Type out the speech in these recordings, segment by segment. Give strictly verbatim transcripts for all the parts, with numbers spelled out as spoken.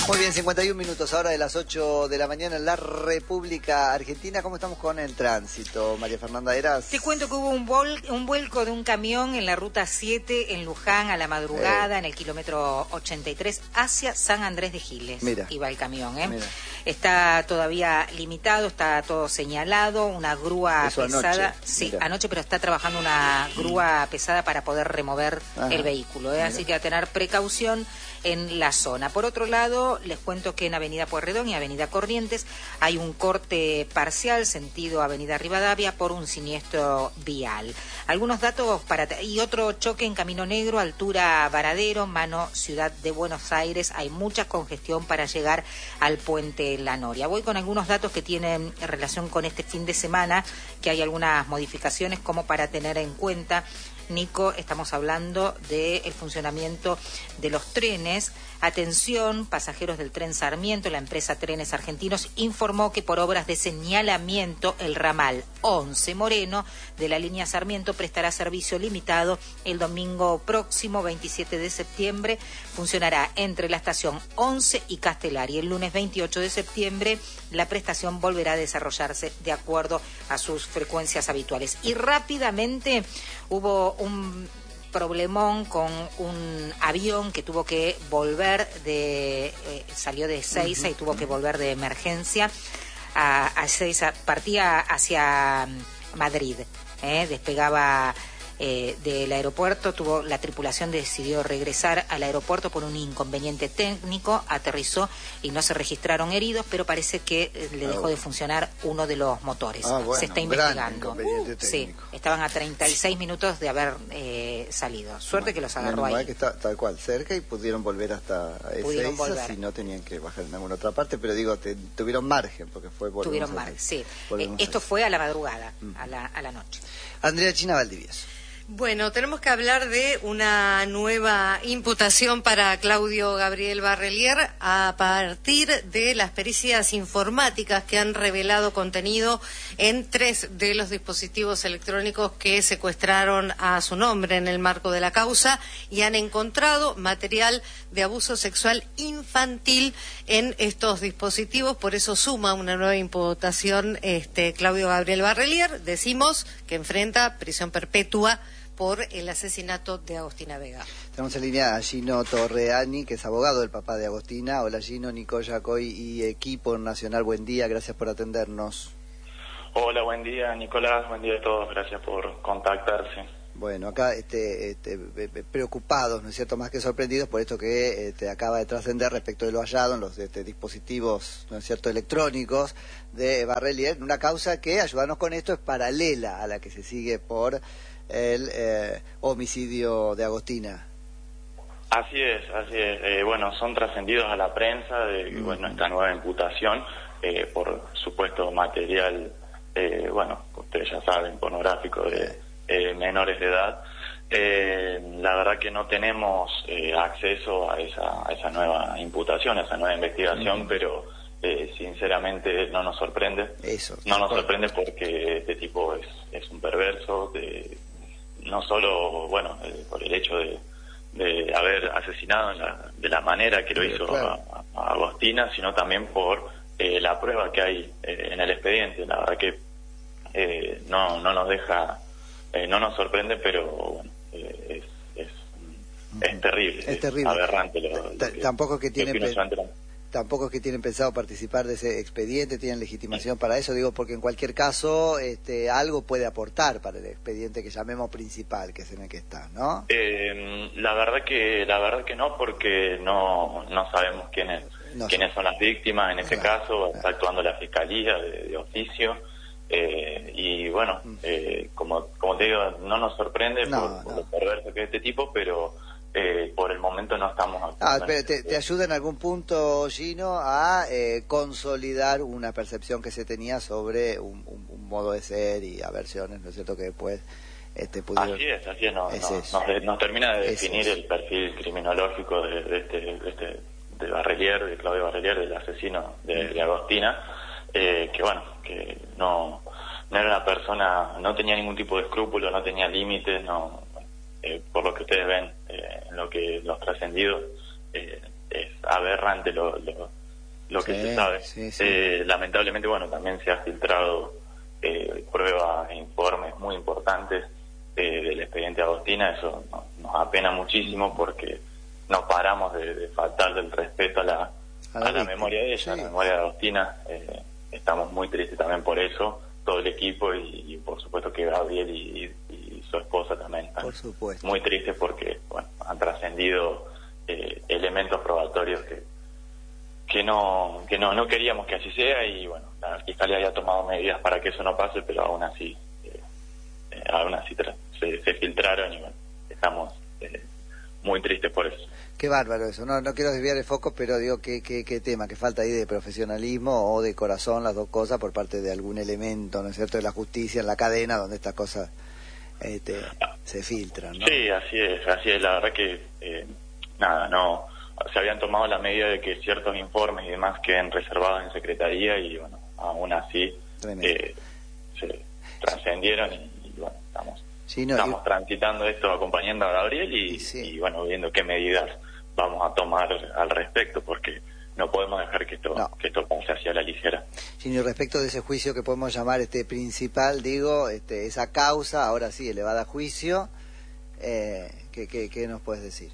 Muy bien, cincuenta y un minutos ahora de las ocho de la mañana en la República Argentina. ¿Cómo estamos con el tránsito, María Fernanda Heras? Te cuento que hubo un, vol un vuelco de un camión en la ruta siete en Luján a la madrugada, eh. en el kilómetro ochenta y tres, hacia San Andrés de Giles. Mira. Iba el camión, ¿eh? Mira. Está todavía limitado, está todo señalado, una grúa Eso pesada. Anoche. Sí, Mira. anoche, pero está trabajando una grúa pesada para poder remover Ajá. el vehículo, ¿eh? Así que a tener precaución en la zona. Por otro lado, les cuento que en Avenida Pueyrredón y Avenida Corrientes hay un corte parcial sentido Avenida Rivadavia por un siniestro vial. Algunos datos para y otro choque en Camino Negro, altura Varadero, mano Ciudad de Buenos Aires. Hay mucha congestión para llegar al puente La Noria. Voy con algunos datos que tienen relación con este fin de semana, que hay algunas modificaciones como para tener en cuenta. Nico, estamos hablando del funcionamiento de los trenes. Atención, pasajeros del tren Sarmiento, la empresa Trenes Argentinos informó que por obras de señalamiento el ramal once Moreno de la línea Sarmiento prestará servicio limitado el domingo próximo, veintisiete de septiembre. Funcionará entre la estación once y Castelar, y el lunes veintiocho de septiembre la prestación volverá a desarrollarse de acuerdo a sus frecuencias habituales. Y rápidamente hubo un problemón con un avión que tuvo que volver de eh, salió de Ezeiza uh-huh. y tuvo que volver de emergencia a, a Ezeiza, partía hacia Madrid, eh, despegaba eh, del aeropuerto, tuvo la tripulación decidió regresar al aeropuerto por un inconveniente técnico, aterrizó y no se registraron heridos, pero parece que eh, le dejó de funcionar uno de los motores. Ah, bueno, se está investigando. Uh, sí, estaban a treinta y seis minutos de haber eh, salido. Suerte bueno, que los agarró ahí. Que está tal cual cerca y pudieron volver hasta Ezeiza si no tenían que bajar en alguna otra parte, pero digo, te, tuvieron margen porque fue Tuvieron margen, sí. Eh, esto fue a la madrugada, mm. a, la, a la noche. Andrea China Valdivieso. Bueno, tenemos que hablar de una nueva imputación para Claudio Gabriel Barrelier a partir de las pericias informáticas que han revelado contenido en tres de los dispositivos electrónicos que secuestraron a su nombre en el marco de la causa, y han encontrado material de abuso sexual infantil en estos dispositivos. Por eso suma una nueva imputación este Claudio Gabriel Barrelier. Decimos que enfrenta prisión perpetua por el asesinato de Agostina Vega. Tenemos en línea a Gino Torreani, que es abogado del papá de Agostina. Hola Gino, Nico Yacoy y equipo Nacional, buen día, gracias por atendernos. Hola, buen día Nicolás, buen día a todos, gracias por contactarse. Bueno, acá este, este, preocupados, ¿no es cierto?, más que sorprendidos por esto que este, acaba de trascender respecto de lo hallado en los este, dispositivos, ¿no es cierto?, electrónicos de Barrelier, una causa que, ayudarnos con esto, es paralela a la que se sigue por el eh, homicidio de Agostina. Así es, así es. Eh, bueno, son trascendidos a la prensa de mm. bueno, esta nueva imputación eh, por supuesto material, eh, bueno, ustedes ya saben, pornográfico de eh, menores de edad. Eh, la verdad que no tenemos eh, acceso a esa, a esa nueva imputación, a esa nueva investigación, mm. pero eh, sinceramente no nos sorprende. Eso. No nos sorprende porque este tipo es, es un perverso, de, no solo, bueno, eh, por el hecho de, de haber asesinado en la, de la manera que lo Pero hizo claro. a, a Agostina, sino también por eh, la prueba que hay eh, en el expediente. La verdad que eh, no no nos deja, eh, no nos sorprende, pero bueno, eh, es, es, es terrible, es terrible, aberrante. Lo, lo que, tampoco que tiene... que Tampoco es que tienen pensado participar de ese expediente, tienen legitimación para eso, digo, porque en cualquier caso este, algo puede aportar para el expediente que llamemos principal, que es en el que está, ¿no? Eh, la verdad que la verdad que no, porque no no sabemos quiénes no quiénes son las víctimas en este claro, caso, está claro. actuando la fiscalía de, de oficio, eh, y bueno, eh, como como te digo, no nos sorprende no, por, por no. lo perverso que es este tipo, pero Eh, por el momento no estamos ah, pero te, te ayuda en algún punto, Gino, a eh, consolidar una percepción que se tenía sobre un, un, un modo de ser y aversiones, ¿no es cierto?, que después este, pudieron... Así es, así es, no, es no, eso. Nos, nos termina de es definir eso. el perfil criminológico de, de este, de este de Barrelier, de Claudio Barrelier, del asesino de, de Agostina, eh, que bueno, que no, no era una persona, no tenía ningún tipo de escrúpulo, no tenía límites, no... Eh, por lo que ustedes ven, eh, en lo que los trascendidos, eh, es aberrante lo, lo, lo que sí, se sabe. Sí, sí. Eh, lamentablemente, bueno, también se ha filtrado eh, pruebas e informes muy importantes eh, del expediente Agostina. Eso nos, nos apena muchísimo porque no paramos de, de faltar del respeto a la, a la, a la memoria de ella, sí. a la memoria de Agostina. Eh, estamos muy tristes también por eso, todo el equipo y, y por supuesto que Gabriel y, y, y su esposa también están por supuesto. muy tristes porque bueno, han trascendido eh, elementos probatorios que que no que no no queríamos que así sea, y bueno, la Fiscalía había tomado medidas para que eso no pase, pero aún así eh, eh, aún así se, se filtraron y bueno, estamos eh, muy tristes por eso. Qué bárbaro eso, no no quiero desviar el foco, pero digo, qué, qué, qué tema, que falta ahí de profesionalismo o de corazón, las dos cosas, por parte de algún elemento, ¿no es cierto?, de la justicia en la cadena, donde estas cosas este, se filtran, ¿no? Sí, así es, así es, la verdad que eh, nada, no, se habían tomado la medida de que ciertos informes y demás queden reservados en Secretaría y bueno, aún así eh, se trascendieron y, y bueno, estamos, sí, no, estamos y... transitando esto acompañando a Gabriel y, y, sí. y bueno, viendo qué medidas vamos a tomar al respecto, porque no podemos dejar que esto no. que esto pase hacia la ligera. Sí, y respecto de ese juicio que podemos llamar este principal, digo, este, esa causa, ahora sí, elevada a juicio, eh, ¿qué, qué, qué nos puedes decir?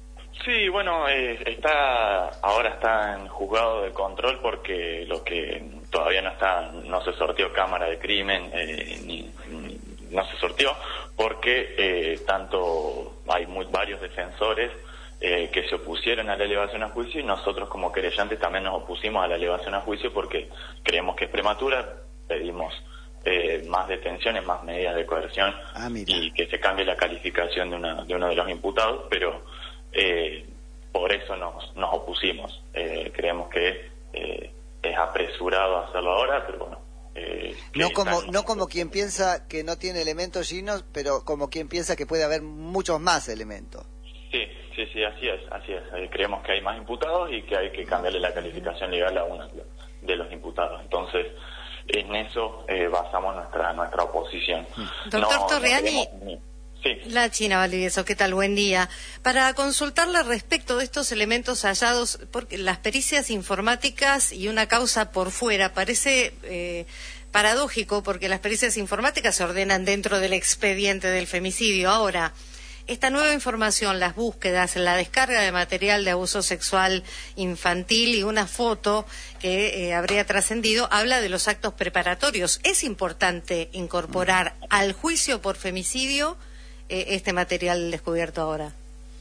Sí, bueno, eh, está ahora está en juzgado de control porque lo que todavía no está, no se sorteó cámara de crimen, eh, ni, ni no se sorteó porque eh, tanto hay muy, varios defensores Eh, que se opusieron a la elevación a juicio y nosotros como querellantes también nos opusimos a la elevación a juicio porque creemos que es prematura, pedimos eh, más detenciones, más medidas de coerción ah, y que se cambie la calificación de, una, de uno de los imputados, pero eh, por eso nos, nos opusimos. Eh, creemos que eh, es apresurado hacerlo ahora, pero bueno. Eh, no como no como quien piensa que no tiene elementos, Gino, pero como quien piensa que puede haber muchos más elementos. Sí, sí, sí, así es, así es. Eh, creemos que hay más imputados y que hay que cambiarle la calificación legal a uno de los imputados. Entonces, en eso eh, basamos nuestra nuestra oposición. Doctor no, Torriani, no queremos... sí. La China Valdivieso, ¿qué tal? Buen día. Para consultarle respecto de estos elementos hallados, porque las pericias informáticas y una causa por fuera, parece eh, paradójico porque las pericias informáticas se ordenan dentro del expediente del femicidio. Ahora, esta nueva información, las búsquedas, la descarga de material de abuso sexual infantil y una foto que eh, habría trascendido, habla de los actos preparatorios. ¿Es importante incorporar al juicio por femicidio eh, este material descubierto ahora?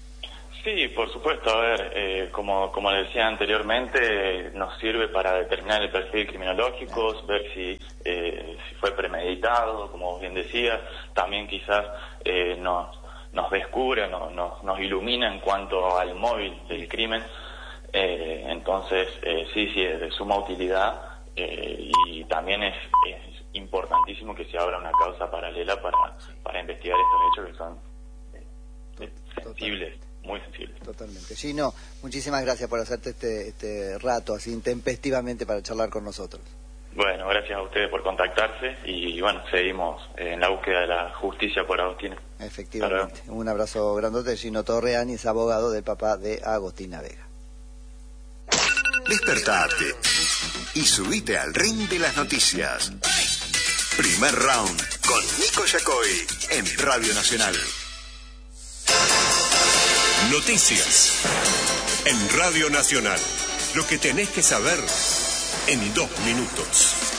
Sí, por supuesto. A ver, eh, como, como le decía anteriormente, nos sirve para determinar el perfil criminológico, ver si, eh, si fue premeditado, como bien decía. También quizás eh, nos... nos descubre, no, nos, nos ilumina en cuanto al móvil del crimen, eh, entonces eh, sí, sí, es de suma utilidad eh, y también es, es importantísimo que se abra una causa paralela para, para investigar estos hechos que son eh, sensibles, muy sensibles. Totalmente. Gino, muchísimas gracias por hacerte este, este rato así intempestivamente para charlar con nosotros. Bueno, gracias a ustedes por contactarse y bueno, seguimos en la búsqueda de la justicia por Agostina. Efectivamente. Un abrazo grandote. Gino Torriani es abogado del papá de Agostina Vega. Despertate y subite al ring de las noticias. Primer round con Nico Yacoy en Radio Nacional. Noticias en Radio Nacional. Lo que tenés que saber en dos minutos.